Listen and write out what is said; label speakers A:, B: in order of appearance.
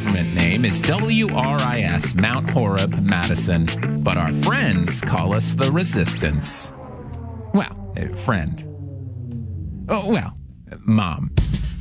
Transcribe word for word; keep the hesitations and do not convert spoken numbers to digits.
A: government name is W R I S, Mount Horeb, Madison, but our friends call us the Resistance. Well, uh, friend. Oh, well, uh, Mom.